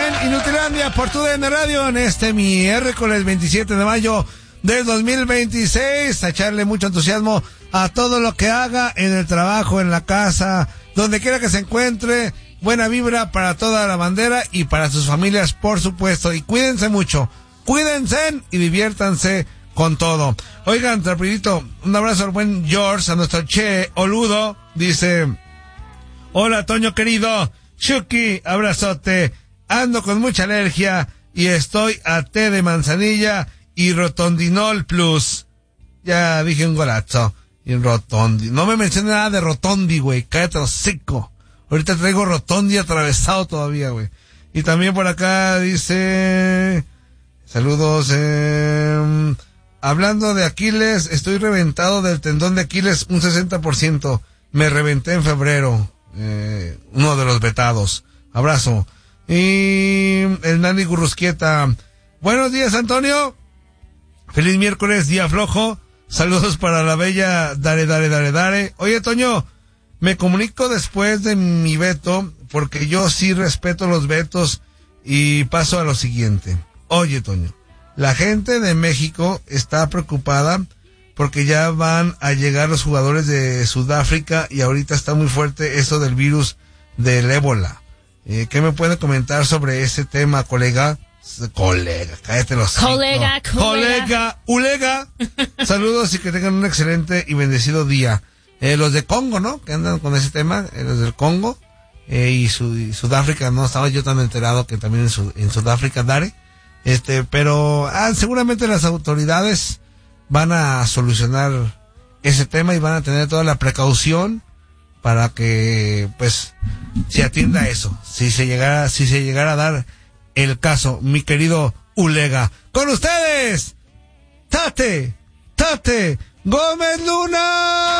en Inutilandia por tu DN Radio en este miércoles 27 de mayo del 2026. A echarle mucho entusiasmo a todo lo que haga en el trabajo, en la casa, donde quiera que se encuentre. Buena vibra para toda la bandera y para sus familias, por supuesto. Y cuídense mucho, cuídense y diviértanse con todo. Oigan, rapidito, un abrazo al buen George, a nuestro Che Oludo. Dice: hola, Toño querido, Chucky, abrazote. Ando con mucha alergia y estoy a té de manzanilla y Rotondinol Plus. Ya dije un golazo. Y Rotondi. No me menciones nada de Rotondi, güey. Cállate hocico. Ahorita traigo Rotondi atravesado todavía, güey. Y también por acá dice: saludos, hablando de Aquiles, estoy reventado del tendón de Aquiles un 60%. Me reventé en febrero. Uno de los vetados. Abrazo. Y el Nani Gurrusquieta: buenos días, Antonio. Feliz miércoles, día flojo. Saludos para la bella Dare. Oye, Toño, me comunico después de mi veto, porque yo sí respeto los vetos, y paso a lo siguiente. Oye, Toño, la gente de México está preocupada porque ya van a llegar los jugadores de Sudáfrica y ahorita está muy fuerte eso del virus del ébola. ¿Qué me puede comentar sobre ese tema, colega? Cállate los Ulega. Saludos y que tengan un excelente y bendecido día. Los de Congo, ¿no? Que andan con ese tema, los del Congo, y Sudáfrica, no estaba yo tan enterado que también en Sudáfrica, Dare. Pero seguramente las autoridades van a solucionar ese tema y van a tener toda la precaución para que, pues, se atienda eso. Si se llegara a dar el caso, mi querido Ulega. Con ustedes, Tate Gómez Luna.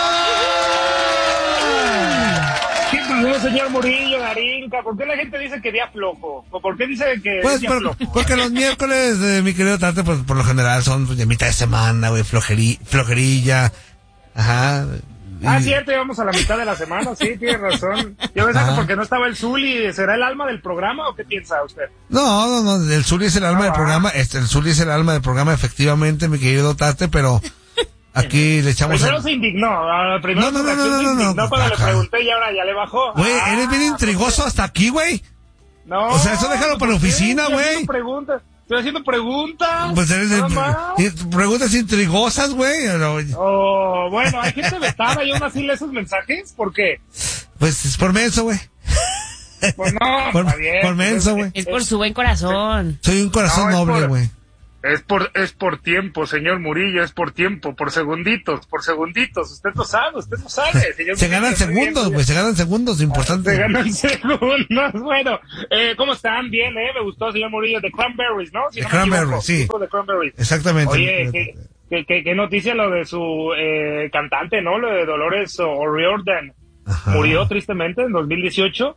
¿Qué pasó, señor Murillo, Darinka? ¿Por qué la gente dice que día flojo? ¿O por qué dice que día flojo? Porque los miércoles, mi querido Tate, pues, por lo general son de mitad de semana, güey, flojerilla. Ajá. Cierto, íbamos a la mitad de la semana, sí, tiene razón. Yo pensaba que porque no estaba el Zuli, ¿será el alma del programa o qué piensa usted? No, el Zuli es el alma del programa, el Zuli es el alma del programa, efectivamente, mi querido Tate, pero aquí le echamos... Primero se indignó, primero se indignó cuando le pregunté y ahora ya le bajó. Güey, eres bien intrigoso hasta aquí, güey. No. O sea, eso déjalo para la oficina, güey. Estoy haciendo preguntas. Pues eres preguntas intrigosas, güey. Oh, bueno, hay gente vetada y aún así lee esos mensajes. ¿Por qué? Pues es por menso, güey. Pues no, está bien. Por menso, güey. Es por su buen corazón. Soy un corazón noble, güey. Es por tiempo, señor Murillo, es por tiempo, por segunditos. Usted lo sabe, señor. Se ganan segundos, güey, se ganan segundos, importante. Se ganan segundos, bueno. ¿Cómo están? Bien, me gustó, señor Murillo, de Cranberries, ¿no? De Cranberries, sí. De Cranberries. Exactamente. Oye, qué noticia lo de su cantante, ¿no? Lo de Dolores O'Riordan. Ajá. Murió tristemente en 2018.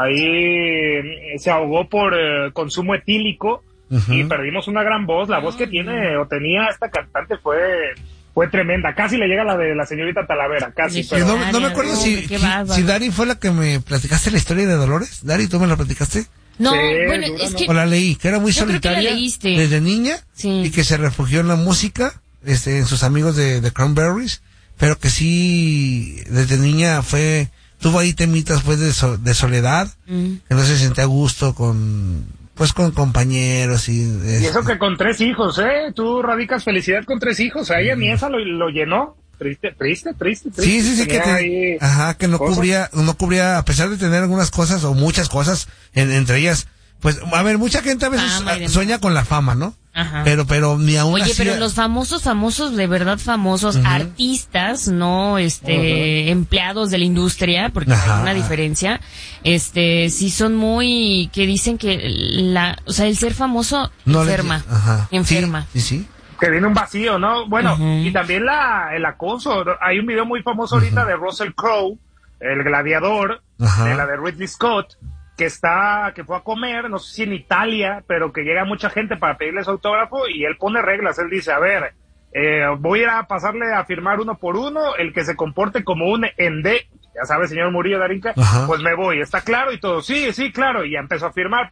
Ahí se ahogó por consumo etílico. Uh-huh. Y perdimos una gran voz. La voz que tiene o tenía esta cantante fue tremenda. Casi le llega la de la señorita Talavera, casi. Pero... No me acuerdo si Dari fue la que me platicaste la historia de Dolores. Dari, ¿tú me la platicaste? No, sí, bueno, es que... O la leí, que era muy solitaria desde niña, sí. Y que se refugió en la música, en sus amigos de Cranberries, pero que sí, desde niña tuvo ahí temitas pues de soledad, que no se sentía a gusto con compañeros y eso que con 3 hijos, tú radicas felicidad con 3 hijos, a ella ni esa lo llenó. Triste. Sí, que no cubría, a pesar de tener algunas cosas o muchas cosas, entre ellas, pues, a ver, mucha gente a veces sueña con la fama, ¿no? Ajá. Pero ni aún así. Oye, pero los famosos, de verdad famosos, artistas, no, empleados de la industria, porque hay una diferencia, sí son muy, que dicen que el ser famoso enferma. Sí. Que viene un vacío, ¿no? Bueno, y también el acoso. Hay un video muy famoso ahorita de Russell Crowe, el gladiador, de la de Ridley Scott, que fue a comer, no sé si en Italia, pero que llega mucha gente para pedirle su autógrafo y él pone reglas. Él dice, a ver, voy a ir a pasarle a firmar uno por uno, el que se comporte como un ya sabe, señor Murillo, Darinka, pues me voy, ¿está claro? Y todo, sí, claro, y ya empezó a firmar, pero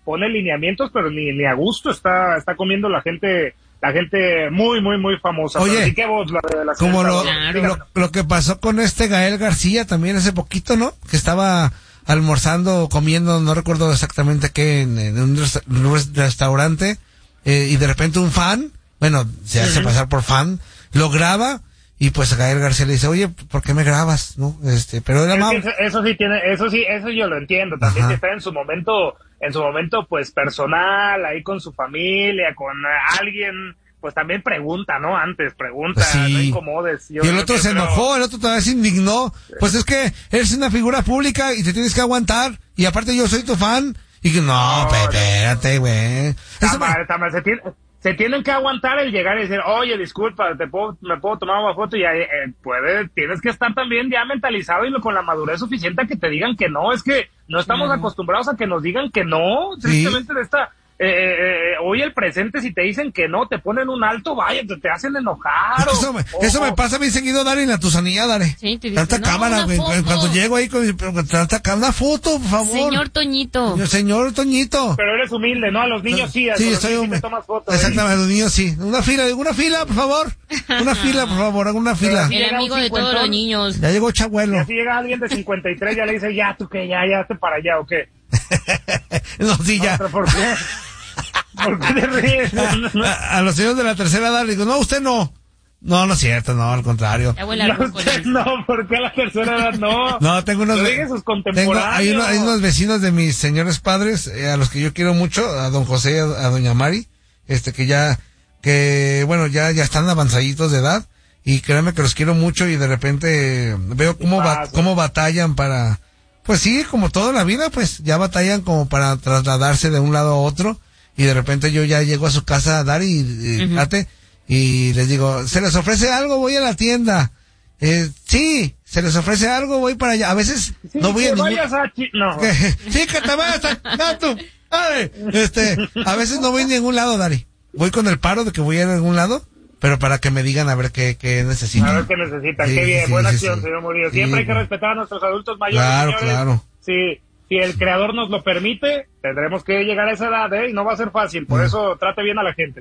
pone lineamientos, pero ni a gusto está comiendo la gente muy, muy, muy famosa. Oye, así que vos, como lo que pasó con Gael García también hace poquito, ¿no? Que estaba almorzando o comiendo, no recuerdo exactamente qué, en un restaurante, y de repente un fan, bueno, se hace pasar por fan, lo graba, y pues a Gael García le dice, oye, ¿por qué me grabas? ¿No? Pero era eso yo lo entiendo, también que está en su momento, pues personal, ahí con su familia, con alguien, pues también pregunta, ¿no? Antes pregunta, sí. No incomodes. Y el otro se enojó, el otro todavía se indignó, pues es que eres una figura pública y te tienes que aguantar, y aparte yo soy tu fan, y que no, espérate, güey. Se tienen que aguantar el llegar y decir, oye, disculpa, me puedo tomar una foto, y tienes que estar también ya mentalizado y con la madurez suficiente a que te digan que no. Es que no estamos acostumbrados a que nos digan que no, tristemente de esta... hoy el presente, si te dicen que no, te ponen un alto, vaya, te hacen enojar. Eso me pasa bien seguido, Dari, en la Tusanía, Dari. Sí, te dicen, tanta cámara, güey. Cuando llego ahí con tanta cámara, una foto, por favor. Señor Toñito. Señor Toñito. Pero eres humilde, ¿no? A los niños sí. Sí, soy humilde. Tomas fotos, exactamente, a los niños sí. Una fila, por favor. Una fila, por favor, una fila. El amigo de todos los niños. Ya llegó Chabuelo. Y así llega alguien de 53, ya le dice, ya, tú que ya te para allá, ¿o qué? No, sí, ya. ¿Pero por qué? ¿Por qué te ríes? A los señores de la tercera edad le digo, no, usted no. No es cierto, no, al contrario. No, ¿por qué a la tercera edad no? No, tengo unos... sus contemporáneos. Hay unos vecinos de mis señores padres, a los que yo quiero mucho, a don José y a doña Mari, que bueno, ya están avanzaditos de edad, y créanme que los quiero mucho, y de repente veo cómo batallan para... Pues sí, como toda la vida, pues ya batallan como para trasladarse de un lado a otro, y de repente yo ya llego a su casa a dar y les digo, ¿se les ofrece algo? Voy a la tienda. Sí, se les ofrece algo, voy para allá. A veces sí, no voy a ningún... No. Sí, que te vayas a... tú. A veces no voy a ningún lado, Dari. Voy con el paro de que voy a ir a algún lado, pero para que me digan a ver qué necesitan. A ver qué necesitan, qué bien, buena acción, señor Murillo. Siempre hay que respetar a nuestros adultos mayores, señores. Claro. Sí, si el creador nos lo permite, tendremos que llegar a esa edad, y no va a ser fácil. Por eso, trate bien a la gente.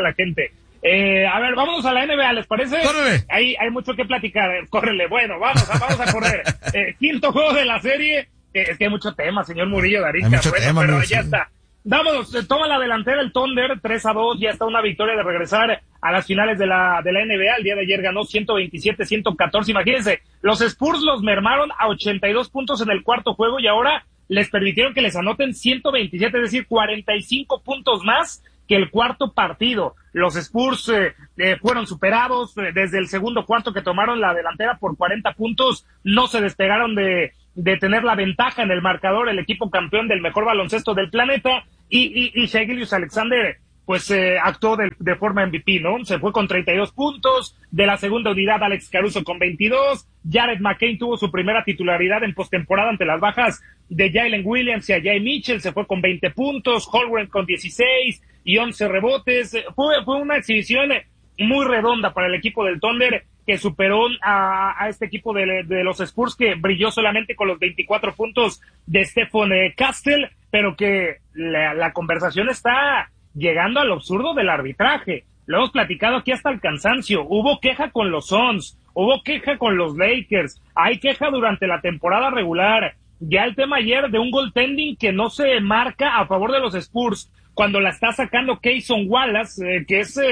A ver, vámonos a la NBA, ¿les parece? ¡Córrele! Hay mucho que platicar. Córrele, bueno, vamos a correr. Quinto juego de la serie. Es que hay mucho tema, señor Murillo, Darita. Pero ya está. Vámonos, toma la delantera el Thunder, 3-2, ya está una victoria de regresar a las finales de la NBA. El día de ayer ganó 127-114. Imagínense, los Spurs los mermaron a 82 puntos en el cuarto juego, y ahora les permitieron que les anoten 127, es decir, 45 puntos más que el cuarto partido. Los Spurs fueron superados desde el segundo cuarto, que tomaron la delantera por 40 puntos. No se despegaron de tener la ventaja en el marcador el equipo campeón del mejor baloncesto del planeta, y Shai Gilgeous-Alexander pues actuó de forma MVP, ¿no? Se fue con 32 puntos, de la segunda unidad Alex Caruso con 22, Jared McCain tuvo su primera titularidad en postemporada ante las bajas de Jalen Williams y Jay Mitchell, se fue con 20 puntos, Holmgren con 16 y 11 rebotes. Fue una exhibición muy redonda para el equipo del Thunder, que superó a este equipo de los Spurs, que brilló solamente con los 24 puntos de Stephon Castle, pero que la conversación está llegando al absurdo del arbitraje. Lo hemos platicado aquí hasta el cansancio. Hubo queja con los Suns, hubo queja con los Lakers, hay queja durante la temporada regular. Ya el tema ayer de un goaltending que no se marca a favor de los Spurs, cuando la está sacando Cason Wallace, que es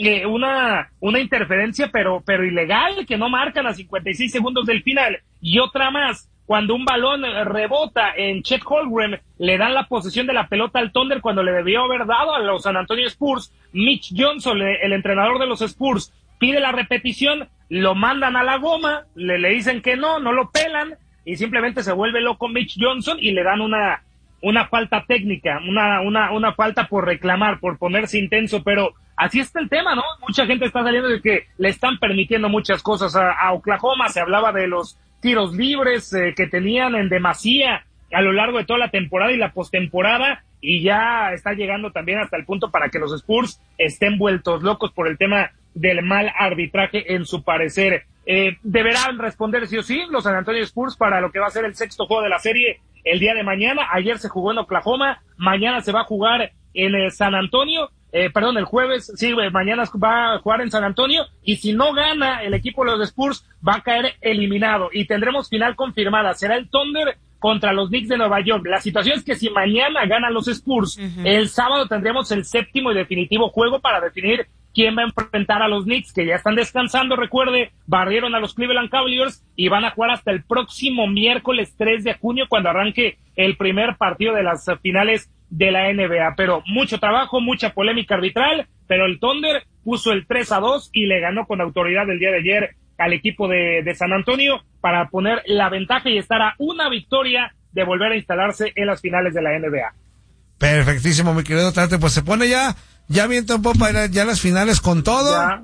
una interferencia pero ilegal, que no marcan a 56 segundos del final. Y otra más, cuando un balón rebota en Chet Holmgren, le dan la posesión de la pelota al Thunder cuando le debió haber dado a los San Antonio Spurs. Mitch Johnson, el entrenador de los Spurs, pide la repetición, lo mandan a la goma, le dicen que no lo pelan, y simplemente se vuelve loco Mitch Johnson y le dan una falta técnica, una falta por reclamar, por ponerse intenso. Pero así está el tema, ¿no? Mucha gente está saliendo de que le están permitiendo muchas cosas a Oklahoma. Se hablaba de los tiros libres que tenían en demasía a lo largo de toda la temporada y la postemporada, y ya está llegando también hasta el punto para que los Spurs estén vueltos locos por el tema del mal arbitraje, en su parecer. deberán responder sí o sí los San Antonio Spurs para lo que va a ser el sexto juego de la serie el día de mañana. Ayer se jugó en Oklahoma, mañana se va a jugar en San Antonio, el jueves, sí, mañana va a jugar en San Antonio, y si no gana el equipo de los Spurs, va a caer eliminado, y tendremos final confirmada, será el Thunder contra los Knicks de Nueva York. La situación es que si mañana ganan los Spurs, el sábado tendremos el séptimo y definitivo juego para definir quién va a enfrentar a los Knicks, que ya están descansando, recuerde, barrieron a los Cleveland Cavaliers y van a jugar hasta el próximo miércoles 3 de junio cuando arranque el primer partido de las finales de la NBA. Pero mucho trabajo, mucha polémica arbitral, pero el Thunder puso el 3-2 y le ganó con autoridad el día de ayer al equipo de San Antonio para poner la ventaja y estar a una victoria de volver a instalarse en las finales de la NBA. Perfectísimo, mi querido Tate, pues se pone ya viento en popa, ya las finales con todo, ya.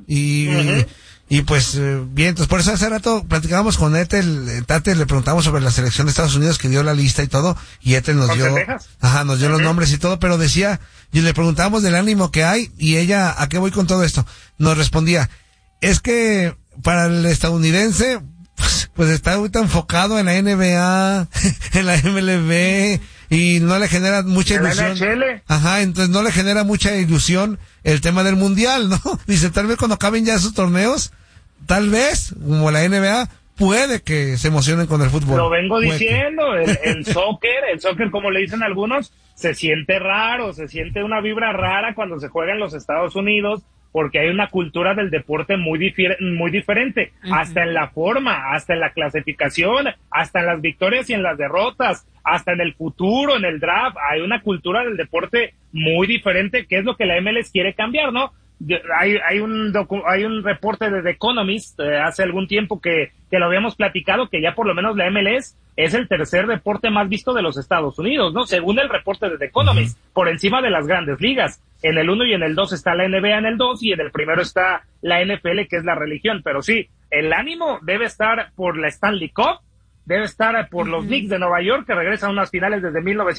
Y pues bien, entonces por eso hace rato platicábamos con Ethel, Tate, le preguntamos sobre la selección de Estados Unidos que dio la lista y todo, y Ethel nos dio los nombres y todo, pero decía, y le preguntábamos del ánimo que hay, y ella, ¿a qué voy con todo esto? Nos respondía, es que para el estadounidense, pues está ahorita enfocado en la NBA, en la MLB, y no le genera mucha ilusión. Entonces no le genera mucha ilusión el tema del mundial, ¿no? Dice, tal vez cuando acaben ya esos torneos, tal vez, como la NBA, puede que se emocionen con el fútbol. Lo vengo diciendo, el soccer, como le dicen algunos, se siente raro, se siente una vibra rara cuando se juega en los Estados Unidos, porque hay una cultura del deporte muy diferente, hasta en la forma, hasta en la clasificación, hasta en las victorias y en las derrotas, hasta en el futuro, en el draft, hay una cultura del deporte muy diferente, que es lo que la MLS quiere cambiar, ¿no? Hay un reporte de The Economist hace algún tiempo que lo habíamos platicado, que ya por lo menos la MLS es el tercer deporte más visto de los Estados Unidos, ¿no? Según el reporte de The Economist, por encima de las grandes ligas. En el 1 y en el 2 está la NBA en el 2 y en el primero está la NFL, que es la religión. Pero sí, el ánimo debe estar por la Stanley Cup, debe estar por los Knicks de Nueva York, que regresan a unas finales desde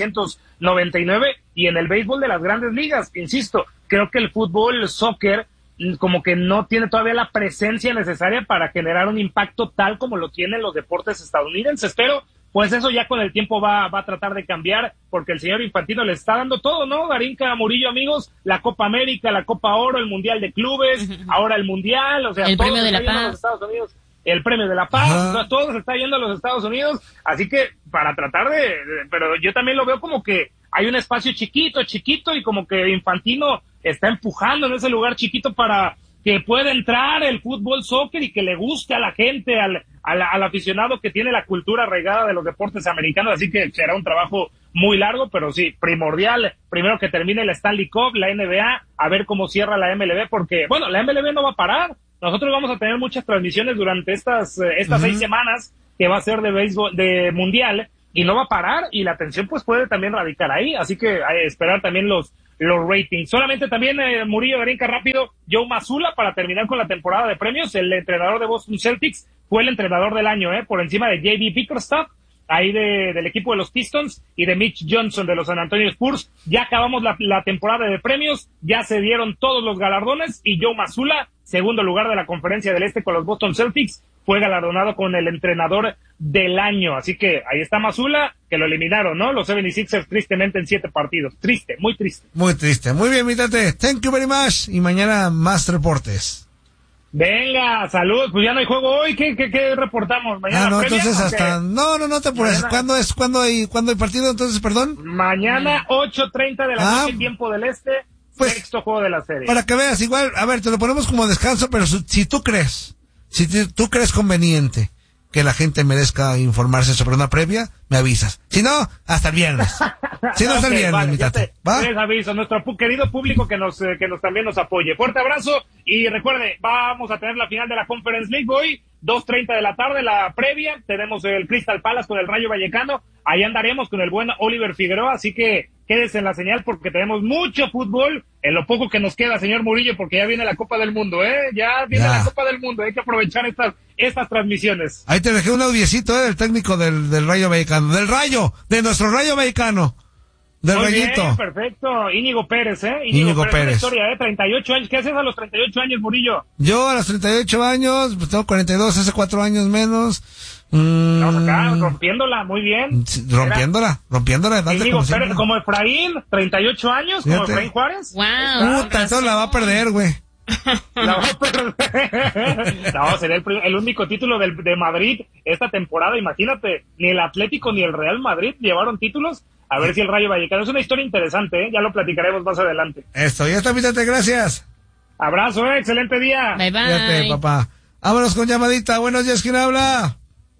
1999, y en el béisbol de las grandes ligas. Insisto, creo que el fútbol, soccer, como que no tiene todavía la presencia necesaria para generar un impacto tal como lo tienen los deportes estadounidenses, pero pues eso ya con el tiempo va a tratar de cambiar, porque el señor Infantino le está dando todo, ¿no? Darinka, Murillo, amigos, la Copa América, la Copa Oro, el Mundial de Clubes, ahora el Mundial, o sea, el todo Premio de la Paz. Los Estados Unidos, el Premio de la Paz, o sea, todo se está yendo a los Estados Unidos, así que para tratar pero yo también lo veo como que hay un espacio chiquito, y como que Infantino está empujando en ese lugar chiquito para que pueda entrar el fútbol, soccer, y que le guste a la gente, al aficionado que tiene la cultura arraigada de los deportes americanos, así que será un trabajo muy largo, pero sí, primordial, primero que termine la Stanley Cup, la NBA, a ver cómo cierra la MLB, porque, bueno, la MLB no va a parar, nosotros vamos a tener muchas transmisiones durante estas 6 semanas, que va a ser de béisbol, de mundial, y no va a parar, y la atención pues puede también radicar ahí, así que hay que esperar también los ratings. Solamente también, Murillo, Garinca, rápido, Joe Mazzulla, para terminar con la temporada de premios, el entrenador de Boston Celtics, fue el entrenador del año, por encima de J.B. Bickerstaff, ahí del equipo de los Pistons, y de Mitch Johnson de los San Antonio Spurs. Ya acabamos la temporada de premios, ya se dieron todos los galardones, y Joe Mazzulla, segundo lugar de la Conferencia del Este con los Boston Celtics, fue galardonado con el entrenador del año. Así que ahí está Mazzulla, que lo eliminaron, ¿no? Los 76ers tristemente en 7 partidos. Triste, muy triste. Muy triste. Muy bien, mítate. Thank you very much. Y mañana más reportes. Venga, saludos. Pues ya no hay juego hoy. ¿Qué reportamos? Mañana no, previa, entonces hasta... No te apures. ¿Cuándo hay partido entonces, perdón? Mañana 8:30 de la noche, tiempo del Este. Pues, sexto juego de la serie. Para que veas, igual, a ver, te lo ponemos como descanso, pero si tú crees conveniente que la gente merezca informarse sobre una previa, me avisas. Si no, hasta el viernes. Si no, hasta el viernes, vale, les aviso, nuestro querido público que nos también nos apoye. Fuerte abrazo, y recuerde, vamos a tener la final de la Conference League hoy, 2:30 de la tarde, la previa. Tenemos el Crystal Palace con el Rayo Vallecano. Ahí andaremos con el buen Oliver Figueroa, así que quédese en la señal porque tenemos mucho fútbol en lo poco que nos queda, señor Murillo, porque ya viene la Copa del Mundo, ya viene la Copa del Mundo, hay que aprovechar estas transmisiones. Ahí te dejé un audiecito del técnico del Rayo Vallecano, de nuestro Rayo Vallecano. Del Muy Rayito. bien, perfecto. Íñigo Pérez, Íñigo Pérez. Una historia, 38 años. ¿Qué haces a los 38 años, Murillo? Yo a los 38 años, pues tengo 42, hace 4 años menos. Estamos acá, rompiéndola, muy bien. Rompiéndola. Íñigo Pérez, como Efraín, 38 años, Fíjate. como Efraín Juárez. Wow. Puta, entonces la va a perder, güey. La va a perder. No, sería el único título de Madrid esta temporada, imagínate. Ni el Atlético ni el Real Madrid llevaron títulos. A ver si el Rayo Vallecano. Es una historia interesante, ya lo platicaremos más adelante. Esto, ya está, Vítate, gracias. Abrazo, excelente día. Bye, bye. Fíjate, papá. Vámonos con llamadita. Buenos días, ¿quién habla?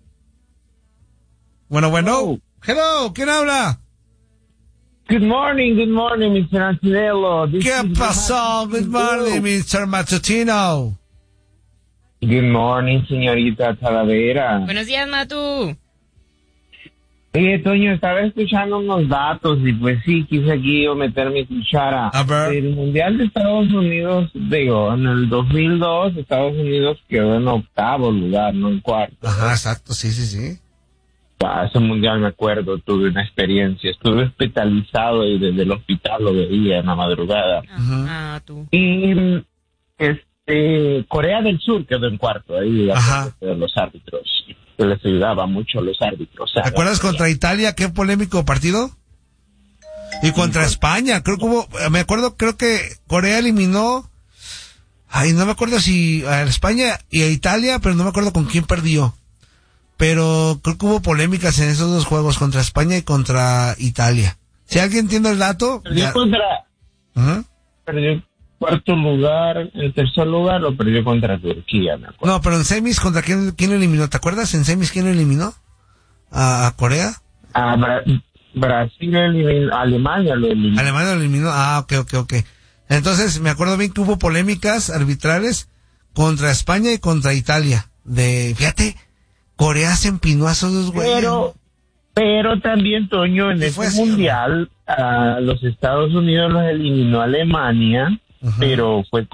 Bueno. Hello, ¿quién habla? Good morning, Mr. Antonello. ¿Qué pasó? Good morning, Mr. Matutino. Good morning, señorita Talavera. Buenos días, Matu. Oye, Toño, estaba escuchando unos datos y pues sí, quise aquí yo meter mi cuchara. A ver. El Mundial de Estados Unidos, en el 2002, Estados Unidos quedó en 8º lugar, no en 4º. Ajá, exacto, sí. Ese Mundial me acuerdo, tuve una experiencia, estuve hospitalizado y desde el hospital lo veía en la madrugada. Tú. Y Corea del Sur quedó en 4º, ahí de los árbitros, que les ayudaba mucho a los árbitros. ¿Te acuerdas contra Italia? Qué polémico partido. Y contra España, creo que Corea eliminó, no me acuerdo si a España y a Italia, pero no me acuerdo con quién perdió. Pero creo que hubo polémicas en esos dos juegos, contra España y contra Italia. Si alguien entiende el dato... Perdió perdió 4º lugar, el 3er lugar lo perdió contra Turquía, me acuerdo. No, pero en semis, ¿contra quién lo eliminó? ¿Te acuerdas? ¿En semis quién lo eliminó? ¿A Corea? Brasil lo eliminó, Alemania lo eliminó. Alemania lo eliminó, ok. Entonces, me acuerdo bien que hubo polémicas arbitrales contra España y contra Italia. Fíjate, Corea se empinó a esos dos güeyes. Pero también, Toño, en este mundial, los Estados Unidos los eliminó Alemania, pero fue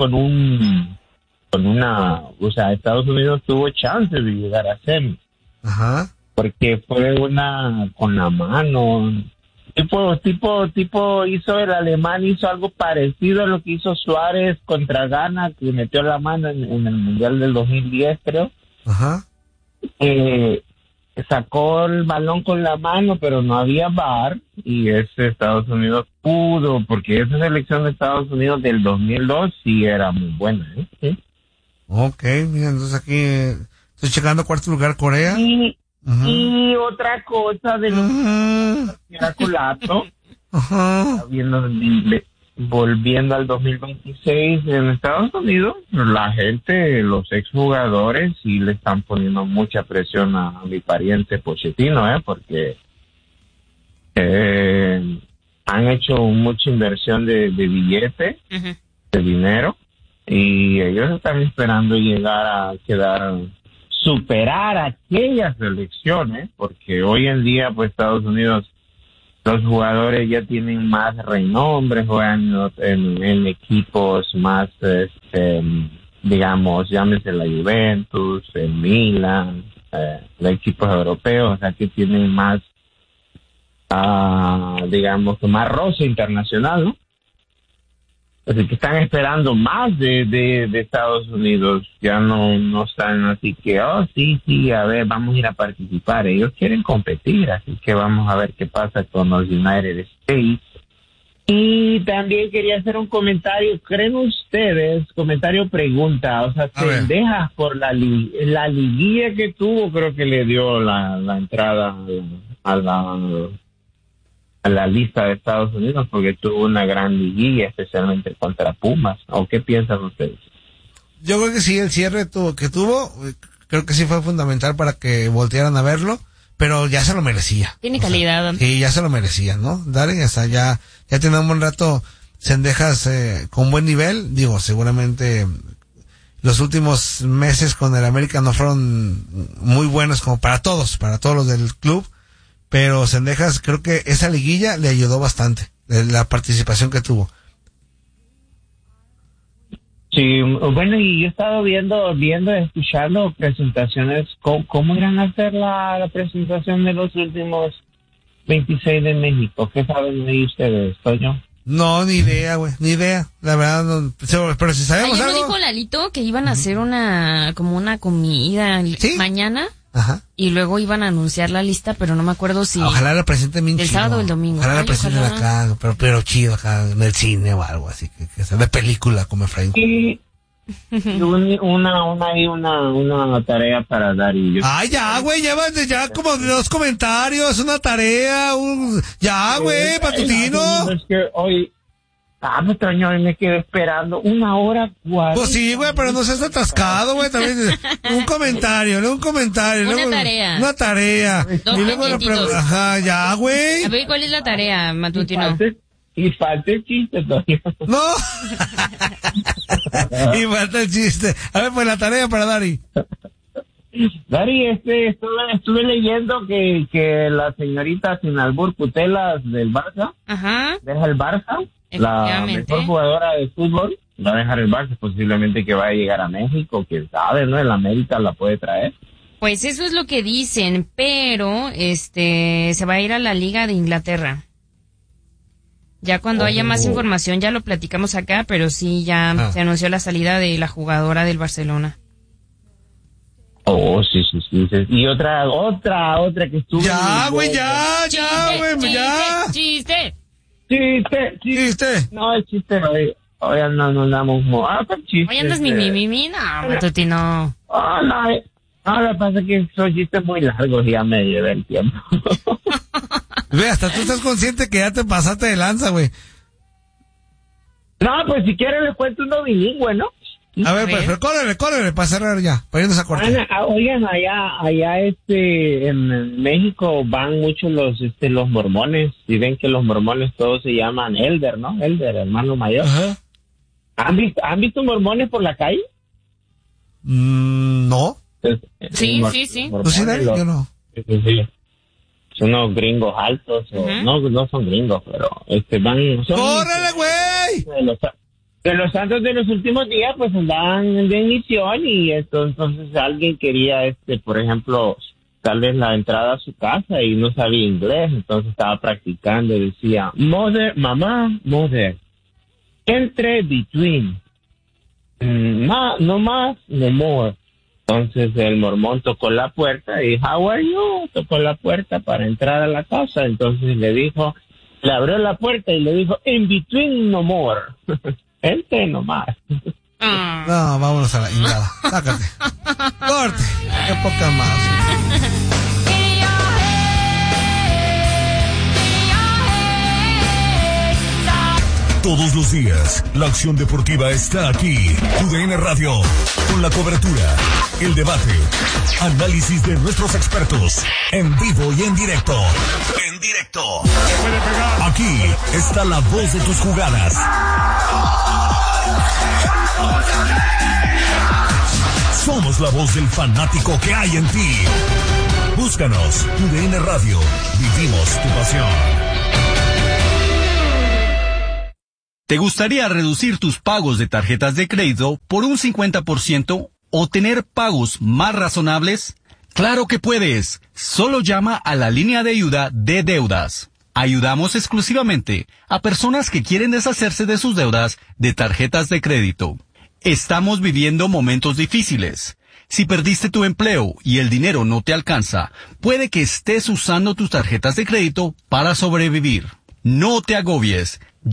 Estados Unidos tuvo chance de llegar a semi. Ajá. Porque fue con la mano. Tipo el alemán hizo algo parecido a lo que hizo Suárez contra Ghana, que metió la mano en el mundial del 2010, creo. Ajá. Sacó el balón con la mano, pero no había VAR, y Estados Unidos pudo, porque esa selección de Estados Unidos del 2002 sí era muy buena, ¿eh? Ok, mira, entonces aquí estoy checando 4º lugar Corea. Y otra cosa de lo que era Colato, volviendo al 2026 en Estados Unidos, la gente, los exjugadores, sí le están poniendo mucha presión a mi pariente Pochettino, porque han hecho mucha inversión de billete, de dinero, y ellos están esperando superar aquellas elecciones, porque hoy en día, pues, Estados Unidos, los jugadores ya tienen más renombre, juegan en equipos más, digamos, llámese la Juventus, el Milan, los equipos europeos, o sea, que tienen más, digamos, más roce internacional, ¿no? Así que están esperando más de Estados Unidos, ya no están así que, sí, a ver, vamos a ir a participar. Ellos quieren competir, así que vamos a ver qué pasa con los United States. Y también quería hacer un comentario, ¿creen ustedes, comentario pregunta, o sea, Cendejas por la liguilla que tuvo, creo que le dio la entrada a la lista de Estados Unidos, porque tuvo una gran liguilla, especialmente contra Pumas? ¿O qué piensan ustedes? Yo creo que sí, el cierre que tuvo, creo que sí fue fundamental para que voltearan a verlo, pero ya se lo merecía. Tiene calidad. Sí, ya se lo merecía, ¿no? Dale, ya tiene un buen rato Cendejas con buen nivel. Digo, seguramente los últimos meses con el América no fueron muy buenos como para todos los del club, pero Cendejas, creo que esa liguilla le ayudó bastante, la participación que tuvo. Sí, bueno, y yo he estado viendo, escuchando presentaciones, ¿cómo irán a hacer la presentación de los últimos 26 de México. ¿Qué saben de ustedes, Toño? No, ni idea, güey, ni idea. La verdad, no, pero si sabemos ayer algo... nos dijo Lalito que iban a hacer como una comida mañana. Ajá. Y luego iban a anunciar la lista, pero no me acuerdo si... Ojalá la presenten bien el chido. sábado o el domingo. Ojalá la presenten acá, pero chido acá en el cine o algo así, que sea de película como Efraín. Y una tarea para dar y yo. Ay, ya, güey, llevas ya como 2 comentarios, una tarea, ya, güey, patutino. Es que hoy... pues Toño, hoy me quedé esperando 1:40. Pues sí, güey, pero no seas atascado, güey, también. Un comentario. Una tarea. Y luego ajá, ya, güey. A ver, ¿cuál es la tarea, matutino? Y falta el chiste, Toño. No. Y falta el chiste. A ver, pues la tarea para Dari. Dari, estuve leyendo que la señorita sin albur Putelas del Barça, deja el Barça, la mejor jugadora de fútbol, va a dejar el Barça, posiblemente que vaya a llegar a México, quién sabe, ¿no? El América la puede traer. Pues eso es lo que dicen, pero se va a ir a la Liga de Inglaterra. Ya cuando haya más información ya lo platicamos acá, pero sí ya se anunció la salida de la jugadora del Barcelona. Oh, sí. Y otra que estuvo... Ya, güey, ya. ¡Chiste! No, el chiste hoy no andamos... chiste. Hoy andas no, matutino. No, lo que pasa es que son chistes muy largos y ya me llevé el tiempo. Ve, hasta tú estás consciente que ya te pasaste de lanza, güey. No, pues si quieres les cuento uno bilingüe, ¿no? A ver, pues, córrele, para cerrar ya, para irnos a cortar. Oigan, allá en México van muchos los mormones, y ven que los mormones todos se llaman Elder, ¿no? Elder, hermano mayor. Ajá. ¿Han visto mormones por la calle? No. Sí. Pues sí, yo no. Sí. Son unos gringos altos, no son gringos, pero van... ¡Córrele, güey! De los santos de los últimos días, pues andaban de misión y entonces alguien quería, por ejemplo, darles la entrada a su casa y no sabía inglés, entonces estaba practicando y decía, mother, entre between, no más, no more. Entonces el mormón tocó la puerta y how are you? Tocó la puerta para entrar a la casa, entonces le abrió la puerta y le dijo, in between no more. Entre nomás. No, vámonos a la ingada. Sácate. Corte. Qué poca más. Todos los días, la acción deportiva está aquí. TUDN Radio, con la cobertura, el debate, análisis de nuestros expertos, en vivo y en directo. Aquí está la voz de tus jugadas. Somos la voz del fanático que hay en ti. Búscanos, TUDN Radio. Vivimos tu pasión. ¿Te gustaría reducir tus pagos de tarjetas de crédito por un 50% o tener pagos más razonables? ¡Claro que puedes! Solo llama a la línea de ayuda de deudas. Ayudamos exclusivamente a personas que quieren deshacerse de sus deudas de tarjetas de crédito. Estamos viviendo momentos difíciles. Si perdiste tu empleo y el dinero no te alcanza, puede que estés usando tus tarjetas de crédito para sobrevivir. No te agobies.